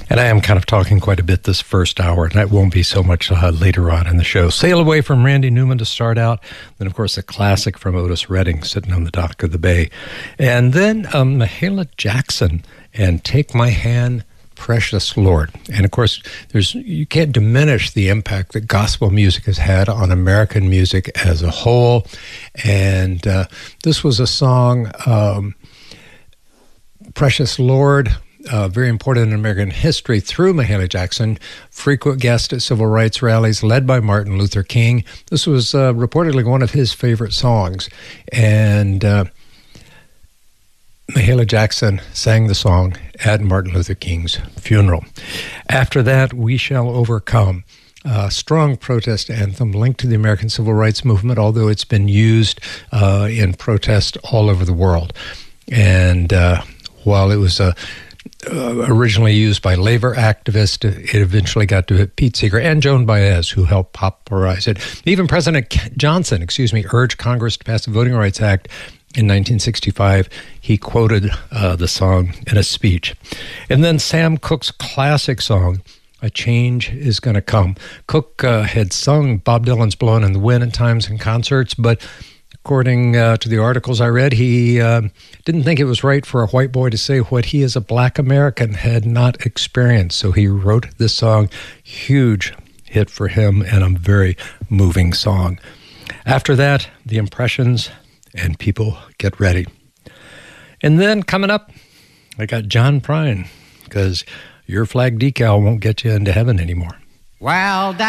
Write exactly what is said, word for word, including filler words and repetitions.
And I am kind of talking quite a bit this first hour, and that won't be so much uh, later on in the show. Sail Away from Randy Newman to start out. Then, of course, a classic from Otis Redding, Sitting on the Dock of the Bay. And then um, Mahalia Jackson and Take My Hand, Precious Lord. And, of course, there's you can't diminish the impact that gospel music has had on American music as a whole. And uh, this was a song, um, Precious Lord, Uh, very important in American history through Mahalia Jackson, frequent guest at civil rights rallies led by Martin Luther King. This was uh, reportedly one of his favorite songs. And uh, Mahalia Jackson sang the song at Martin Luther King's funeral. After that, We Shall Overcome, a strong protest anthem linked to the American Civil Rights Movement, although it's been used uh, in protest all over the world. And uh, while it was a Uh, originally used by labor activists, it eventually got to Pete Seeger and Joan Baez, who helped popularize it. Even President Johnson, excuse me, urged Congress to pass the Voting Rights Act in nineteen sixty-five. He quoted uh, the song in a speech. And then Sam Cooke's classic song, A Change Is Gonna Come. Cooke uh, had sung Bob Dylan's Blowin' in the Wind at times in concerts, but according uh, to the articles I read, he uh, didn't think it was right for a white boy to say what he as a black American had not experienced. So he wrote this song, huge hit for him, and a very moving song. After that, The Impressions and People Get Ready. And then coming up, I got John Prine, because your flag decal won't get you into heaven anymore. Well,